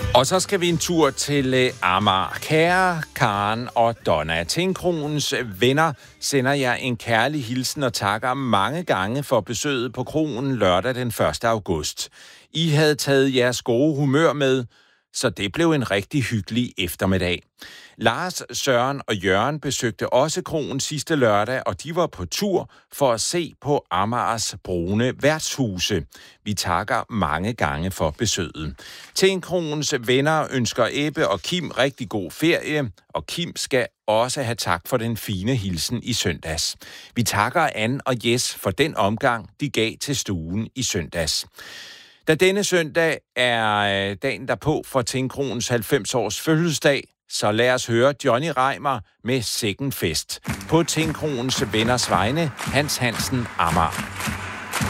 Og så skal vi en tur til Amager. Kære Karen og Donna, Tingkrogens venner sender jer en kærlig hilsen og takker mange gange for besøget på kroen lørdag den 1. august. I havde taget jeres gode humør med, så det blev en rigtig hyggelig eftermiddag. Lars, Søren og Jørgen besøgte også kroen sidste lørdag, og de var på tur for at se på Amagers brune værtshuse. Vi takker mange gange for besøget. Tingkrogens venner ønsker Ebbe og Kim rigtig god ferie, og Kim skal også have tak for den fine hilsen i søndags. Vi takker Anne og Jes for den omgang, de gav til stuen i søndags. Da denne søndag er dagen derpå for Tingkrogens 90-års fødselsdag, så lad os høre Johnny Reimer med Second Fest. På Tingkrogens venners vegne, Hans Hansen, Amager.